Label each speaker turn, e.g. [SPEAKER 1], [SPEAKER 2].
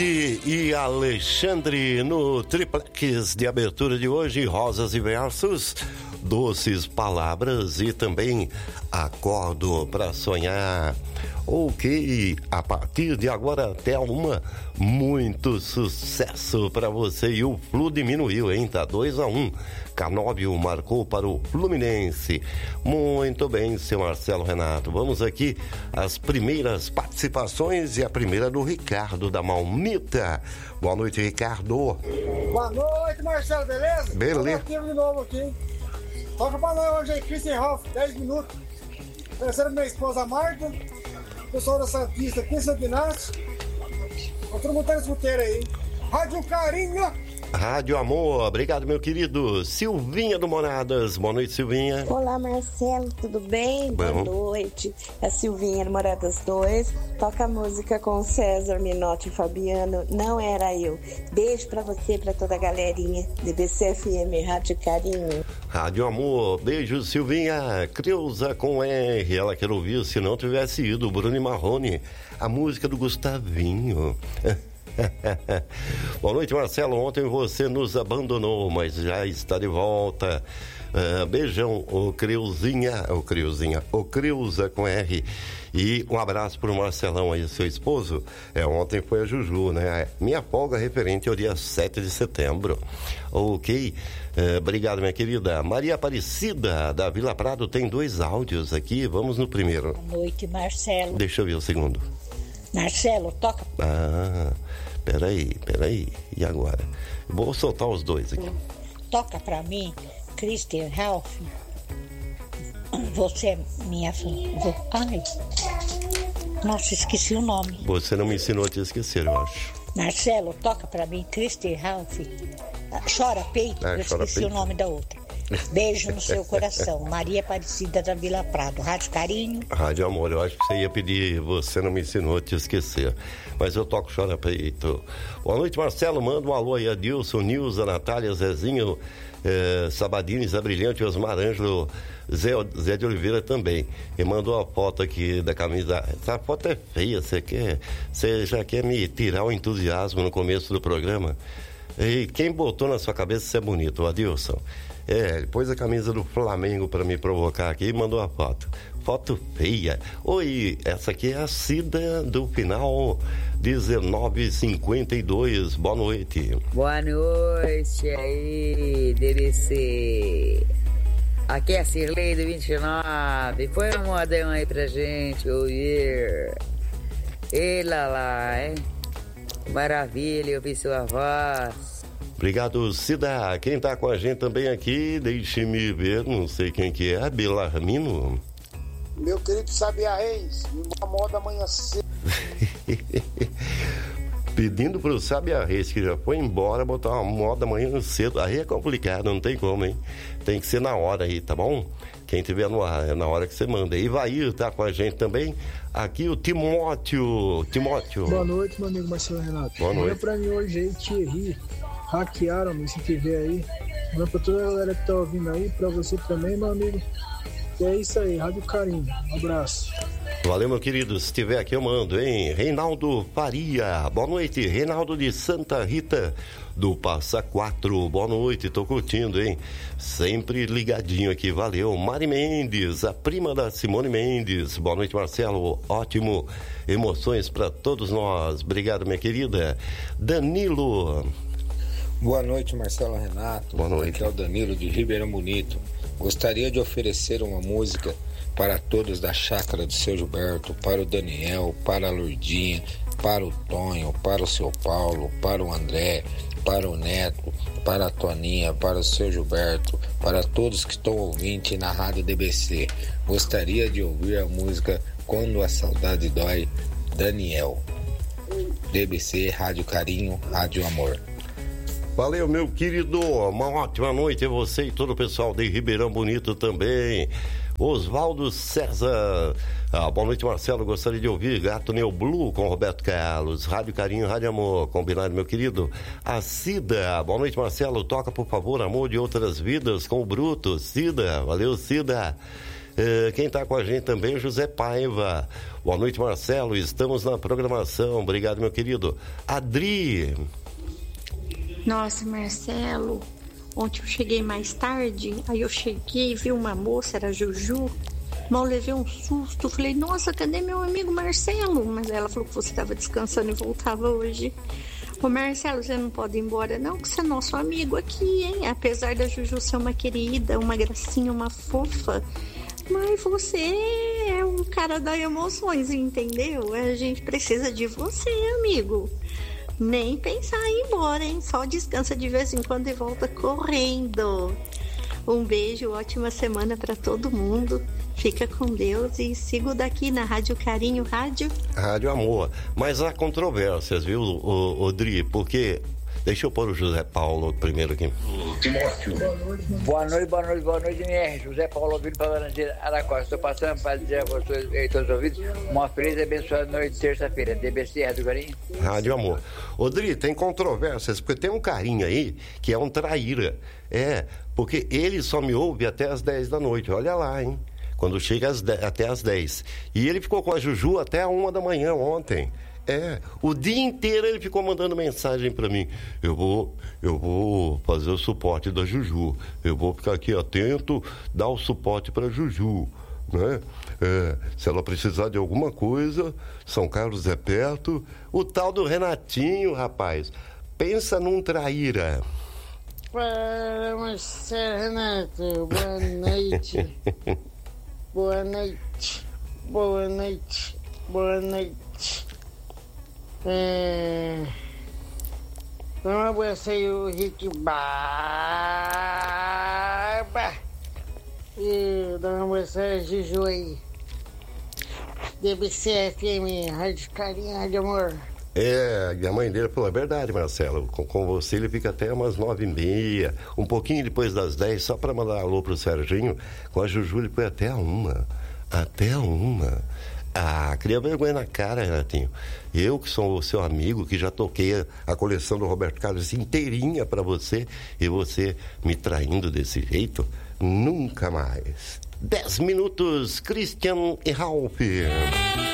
[SPEAKER 1] E Alexandre no triplex de abertura de hoje, Rosas e Versos, Doces Palavras e também Acordo para Sonhar. Ok, a partir de agora até muito sucesso para você. E o Flu diminuiu, hein? Tá 2-1. Canóbio marcou para o Fluminense. Muito bem, seu Marcelo Renato. Vamos aqui às primeiras participações e a primeira do Ricardo da Malmita. Boa noite, Ricardo.
[SPEAKER 2] Boa noite, Marcelo, beleza?
[SPEAKER 1] Beleza.
[SPEAKER 2] Estou de novo aqui. Toca pra nós hoje aí, Christian Ralph, 10 minutos. Terceira minha esposa Marta, pessoal da Santista aqui, Santinás. Todo mundo tá escuteiro aí. Rádio Carinho.
[SPEAKER 1] Rádio Amor, obrigado, meu querido. Silvinha do Moradas, boa noite, Silvinha.
[SPEAKER 3] Olá, Marcelo, tudo bem?
[SPEAKER 1] Bom.
[SPEAKER 3] Boa noite. É Silvinha do Moradas 2. Toca a música com César Minotti e Fabiano, Não Era Eu. Beijo pra você e pra toda a galerinha. DBC FM, Rádio Carinho.
[SPEAKER 1] Rádio Amor, beijo, Silvinha. Creuza com R, ela quer ouvir, se não tivesse ido, Bruno e Marrone, a música do Gustavinho. Boa noite, Marcelo. Ontem você nos abandonou, mas já está de volta. Beijão, o Creuza com R. E um abraço pro Marcelão aí, seu esposo. Ontem foi a Juju, né? Minha folga referente ao dia 7 de setembro. Ok. Obrigado, minha querida. Maria Aparecida, da Vila Prado, tem 2 áudios aqui. Vamos no primeiro.
[SPEAKER 4] Boa noite, Marcelo.
[SPEAKER 1] Deixa eu ver o segundo.
[SPEAKER 4] Marcelo, toca.
[SPEAKER 1] Peraí. E agora? Vou soltar os 2 aqui.
[SPEAKER 4] Toca pra mim, Christian Ralph. Você é minha filha. Ai. Nossa, esqueci o nome.
[SPEAKER 1] Você não me ensinou a te esquecer, eu acho.
[SPEAKER 4] Marcelo, toca pra mim, Christian Ralph. Chora Peito, eu esqueci o nome da outra. Beijo no seu coração. Maria Aparecida da Vila Prado. Rádio Carinho.
[SPEAKER 1] Rádio Amor, eu acho que você ia pedir, você não me ensinou a te esquecer. Mas eu toco Chora Peito. Boa noite, Marcelo. Manda um alô aí a Dilson, Nilza, Natália, Zezinho, Sabadini, Zé Brilhante, Osmar Ângelo, Zé de Oliveira também. E mandou a foto aqui da camisa. Essa foto é feia, você já quer me tirar o entusiasmo no começo do programa? E quem botou na sua cabeça isso é bonito, o Adilson? Ele pôs a camisa do Flamengo para me provocar aqui e mandou a foto. Foto feia. Oi, essa aqui é a Cida do final 1952. Boa noite.
[SPEAKER 5] Boa noite aí, DBC. Aqui é a Cirlei do 29. Põe um modão aí pra gente ouvir. E lá, hein? Maravilha ouvir sua voz.
[SPEAKER 1] Obrigado, Cida. Quem tá com a gente também aqui, deixe-me ver, não sei quem que é, Belarmino.
[SPEAKER 2] Meu querido Sabia Reis, uma moda amanhã cedo.
[SPEAKER 1] Pedindo pro Sabia Reis, que já foi embora, botar uma moda amanhã cedo. Aí é complicado, não tem como, hein? Tem que ser na hora aí, tá bom? Quem tiver no ar, é na hora que você manda. Ivair tá com a gente também. Aqui o Timóteo.
[SPEAKER 6] Boa noite, meu amigo Marcelo Renato.
[SPEAKER 1] Boa noite.
[SPEAKER 6] Manda pra mim hoje aí, Thierry. Hackearam-me, se tiver aí. Manda pra toda a galera que tá ouvindo aí, pra você também, meu amigo. E é isso aí, Rádio Carinho. Um abraço.
[SPEAKER 1] Valeu, meu querido. Se tiver aqui, eu mando, hein? Reinaldo Faria. Boa noite. Reinaldo de Santa Rita do Passa Quatro. Boa noite. Tô curtindo, hein? Sempre ligadinho aqui. Valeu. Mari Mendes, a prima da Simone Mendes. Boa noite, Marcelo. Ótimo. Emoções pra todos nós. Obrigado, minha querida. Danilo.
[SPEAKER 7] Boa noite, Marcelo Renato.
[SPEAKER 1] Boa noite.
[SPEAKER 7] Aqui é o Danilo de Ribeirão Bonito. Gostaria de oferecer uma música para todos da Chácara do Seu Gilberto, para o Daniel, para a Lourdinha, para o Tonho, para o Seu Paulo, para o André, para o Neto, para a Toninha, para o Seu Gilberto, para todos que estão ouvindo na Rádio DBC. Gostaria de ouvir a música Quando a Saudade Dói, Daniel. DBC, Rádio Carinho, Rádio Amor.
[SPEAKER 1] Valeu, meu querido. Uma ótima noite a você e todo o pessoal de Ribeirão Bonito também. Oswaldo César. Boa noite, Marcelo. Gostaria de ouvir Gato Neo Blue com Roberto Carlos. Rádio Carinho, Rádio Amor. Combinado, meu querido. A Cida. Boa noite, Marcelo. Toca, por favor, Amor de Outras Vidas com o Bruto. Cida. Valeu, Cida. Quem está com a gente também é José Paiva. Boa noite, Marcelo. Estamos na programação. Obrigado, meu querido. Adri.
[SPEAKER 8] Nossa, Marcelo, ontem eu cheguei mais tarde, aí eu cheguei, vi uma moça, era a Juju, mal levei um susto, falei, nossa, cadê meu amigo Marcelo? Mas ela falou que você estava descansando e voltava hoje. Ô Marcelo, você não pode ir embora não, que você é nosso amigo aqui, hein? Apesar da Juju ser uma querida, uma gracinha, uma fofa, mas você é um cara das emoções, entendeu? A gente precisa de você, amigo. Nem pensar em ir embora, hein? Só descansa de vez em quando e volta correndo. Um beijo, ótima semana para todo mundo. Fica com Deus e sigo daqui na Rádio Carinho, Rádio
[SPEAKER 1] Amor. Mas há controvérsias, viu, Odri? Porque... Deixa eu pôr o José Paulo primeiro aqui.
[SPEAKER 9] Timóteo. Boa noite, MR. José Paulo, ouvindo para a Laranjeira Araquara. Estou passando para dizer a vocês e todos os ouvidos uma feliz e abençoada noite de terça-feira. DBC, Rádio Carinho.
[SPEAKER 1] Rádio Amor. Odri, tem controvérsias, porque tem um carinha aí que é um traíra. Porque ele só me ouve até as 10 da noite. Olha lá, hein? Quando chega até as 10. E ele ficou com a Juju até a 1 da manhã ontem. O dia inteiro ele ficou mandando mensagem pra mim. Eu vou fazer o suporte da Juju. Eu vou ficar aqui atento, dar o suporte pra Juju, né? Se ela precisar de alguma coisa, São Carlos é perto. O tal do Renatinho, rapaz. Pensa num traíra.
[SPEAKER 10] Fala, Marcelo Renato. Boa noite. Boa noite. Boa noite. Boa noite. Vamos abraçar o Rick Barba e dar uma abraçar a Juju aí. DBC FM, Rádio Carinho, Rádio Amor.
[SPEAKER 1] E a mãe dele falou, é verdade, Marcelo, com você ele fica até umas 9h30, um pouquinho depois das 10, só para mandar alô pro Serginho. Com a Juju ele foi até a 1. Cria vergonha na cara, Renatinho. Eu que sou o seu amigo, que já toquei a coleção do Roberto Carlos inteirinha pra você, e você me traindo desse jeito, nunca mais. 10 minutos, Christian e Ralph.